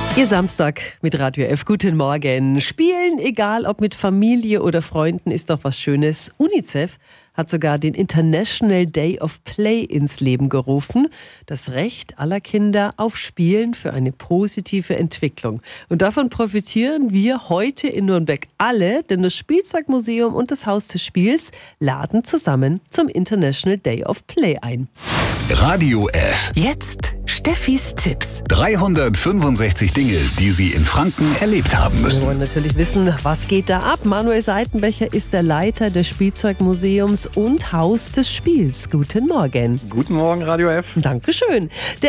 Ihr Samstag mit Radio F. Guten Morgen. Spielen, egal ob mit Familie oder Freunden, ist doch was Schönes. UNICEF hat sogar den International Day of Play ins Leben gerufen. Das Recht aller Kinder auf Spielen für eine positive Entwicklung. Und davon profitieren wir heute in Nürnberg alle, denn das Spielzeugmuseum und das Haus des Spiels laden zusammen zum International Day of Play ein. Radio F. Jetzt Steffis Tipps. 365 Dinge, die Sie in Franken erlebt haben Wir müssen. wollen natürlich wissen, was geht da ab. Manuel Seitenbecher ist der Leiter des Spielzeugmuseums und Haus des Spiels. Guten Morgen. Guten Morgen, Radio F. Dankeschön.